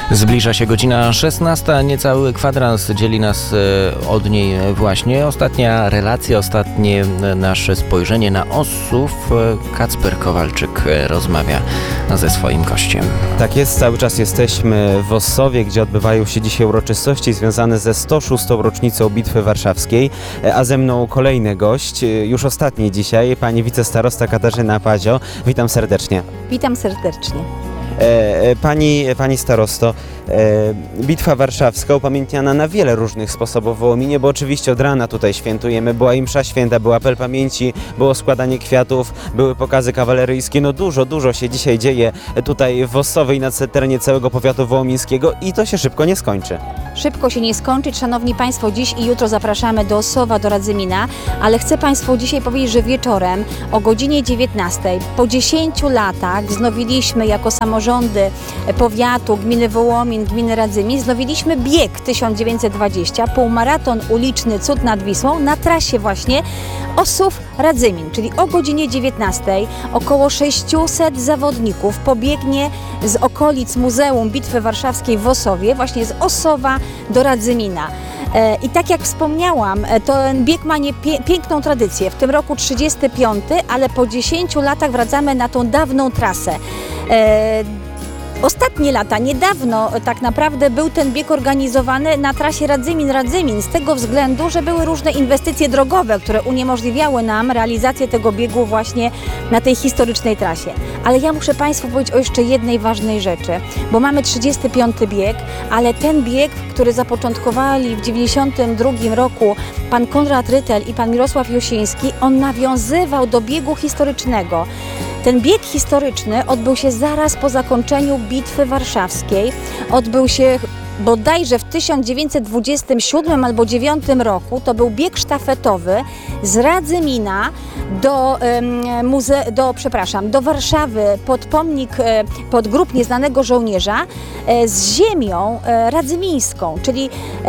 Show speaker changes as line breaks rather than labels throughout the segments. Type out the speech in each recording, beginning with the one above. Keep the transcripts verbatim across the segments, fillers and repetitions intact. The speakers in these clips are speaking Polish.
Zbliża się godzina szesnasta, niecały kwadrans dzieli nas od niej właśnie. Ostatnia relacja, ostatnie nasze spojrzenie na Ossów. Kacper Kowalczyk rozmawia ze swoim gościem.
Tak jest, cały czas jesteśmy w Ossowie, gdzie odbywają się dzisiaj uroczystości związane ze sto szóstą rocznicą Bitwy Warszawskiej, a ze mną kolejny gość, już ostatni dzisiaj, pani wicestarosta Katarzyna Pazio. Witam serdecznie.
Witam serdecznie.
Pani, pani starosto, Bitwa Warszawska upamiętniana na wiele różnych sposobów w Wołominie, bo oczywiście od rana tutaj świętujemy, była i msza święta, był apel pamięci, było składanie kwiatów, były pokazy kawaleryjskie, no dużo, dużo się dzisiaj dzieje tutaj w Ossowie i na terenie całego powiatu wołomińskiego i to się szybko nie skończy.
Szybko się nie skończy. Szanowni Państwo, dziś i jutro zapraszamy do Ossowa, do Radzymina, ale chcę Państwu dzisiaj powiedzieć, że wieczorem o godzinie dziewiętnastej po dziesięciu latach wznowiliśmy jako samorządy powiatu, gminy Wołomin, gminy Radzymin, wznowiliśmy bieg tysiąc dziewięćset dwadzieścia, półmaraton uliczny Cud nad Wisłą na trasie właśnie Ossów-Radzymin, czyli o godzinie dziewiętnastej około sześciuset zawodników pobiegnie z okolic Muzeum Bitwy Warszawskiej w Ossowie, właśnie z Ossowa do Radzymina. I tak jak wspomniałam, ten bieg ma nie, piękną tradycję. W tym roku trzydziesty piąty, ale po dziesięciu latach wracamy na tą dawną trasę. Ostatnie lata, niedawno tak naprawdę był ten bieg organizowany na trasie Radzymin-Radzymin z tego względu, że były różne inwestycje drogowe, które uniemożliwiały nam realizację tego biegu właśnie na tej historycznej trasie. Ale ja muszę Państwu powiedzieć o jeszcze jednej ważnej rzeczy, bo mamy trzydziesty piąty bieg, ale ten bieg, który zapoczątkowali w dziewięćdziesiątym drugim roku pan Konrad Rytel i pan Mirosław Josiński, on nawiązywał do biegu historycznego. Ten bieg historyczny odbył się zaraz po zakończeniu Bitwy Warszawskiej. Odbył się bodajże w tysiąc dziewięćset dwudziestym siódmym albo dziewiątym roku. To był bieg sztafetowy z Radzymina do, muze- do, przepraszam, do Warszawy pod pomnik, pod grób nieznanego żołnierza z ziemią radzymińską, czyli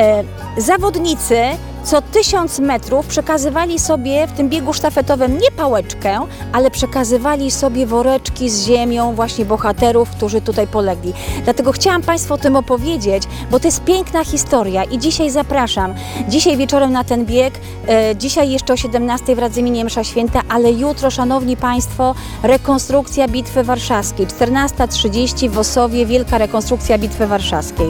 zawodnicy co tysiąc metrów przekazywali sobie w tym biegu sztafetowym nie pałeczkę, ale przekazywali sobie woreczki z ziemią właśnie bohaterów, którzy tutaj polegli. Dlatego chciałam Państwu o tym opowiedzieć, bo to jest piękna historia i dzisiaj zapraszam. Dzisiaj wieczorem na ten bieg, e, dzisiaj jeszcze o siedemnastej w Radzyminie msza święta, ale jutro, Szanowni Państwo, rekonstrukcja Bitwy Warszawskiej. czternasta trzydzieści w Ossowie, wielka rekonstrukcja Bitwy Warszawskiej.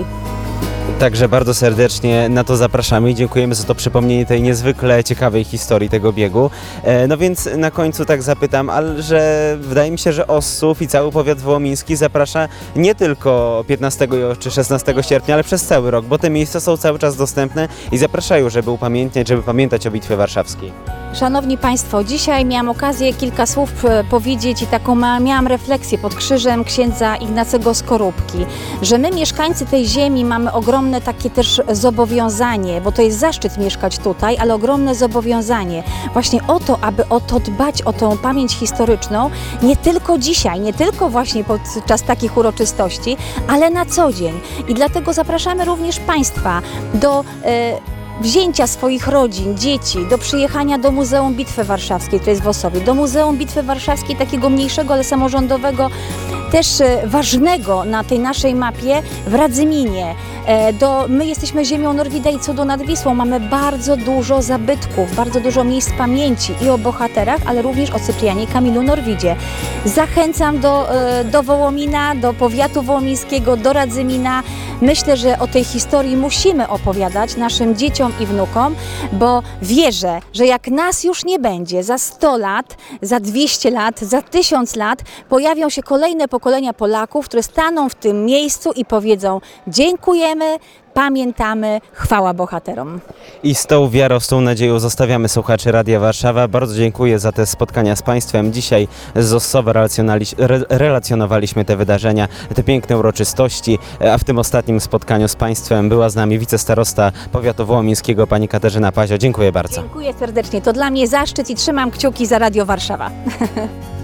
Także bardzo serdecznie na to zapraszamy i dziękujemy za to przypomnienie tej niezwykle ciekawej historii tego biegu. No więc na końcu tak zapytam, ale że wydaje mi się, że Ossów i cały powiat wołomiński zaprasza nie tylko piętnastego czy szesnastego sierpnia, ale przez cały rok, bo te miejsca są cały czas dostępne i zapraszają, żeby upamiętniać, żeby pamiętać o Bitwie Warszawskiej.
Szanowni Państwo, dzisiaj miałam okazję kilka słów powiedzieć i taką miałam refleksję pod krzyżem księdza Ignacego Skorupki, że my mieszkańcy tej ziemi mamy ogromne takie też zobowiązanie, bo to jest zaszczyt mieszkać tutaj, ale ogromne zobowiązanie właśnie o to, aby o to dbać, o tą pamięć historyczną, nie tylko dzisiaj, nie tylko właśnie podczas takich uroczystości, ale na co dzień. I dlatego zapraszamy również Państwa do e, wzięcia swoich rodzin, dzieci, do przyjechania do Muzeum Bitwy Warszawskiej, to jest w Ossowie, do Muzeum Bitwy Warszawskiej, takiego mniejszego, ale samorządowego, też ważnego na tej naszej mapie w Radzyminie. Do, my jesteśmy ziemią Norwida i Cudu nad Wisłą, mamy bardzo dużo zabytków, bardzo dużo miejsc pamięci i o bohaterach, ale również o Cyprianie i Kamilu Norwidzie. Zachęcam do, do Wołomina, do powiatu wołomińskiego, do Radzymina. Myślę, że o tej historii musimy opowiadać naszym dzieciom i wnukom, bo wierzę, że jak nas już nie będzie, za sto lat, za dwieście lat, za tysiąc lat pojawią się kolejne pokolenia Polaków, które staną w tym miejscu i powiedzą: dziękujemy, pamiętamy, chwała bohaterom.
I z tą wiarą, z tą nadzieją zostawiamy słuchaczy Radia Warszawa. Bardzo dziękuję za te spotkania z Państwem. Dzisiaj z Ossowa relacjonowaliśmy te wydarzenia, te piękne uroczystości, a w tym ostatnim spotkaniu z Państwem była z nami wicestarosta powiatu wołomińskiego pani Katarzyna Pazio. Dziękuję bardzo.
Dziękuję serdecznie. To dla mnie zaszczyt i trzymam kciuki za Radio Warszawa.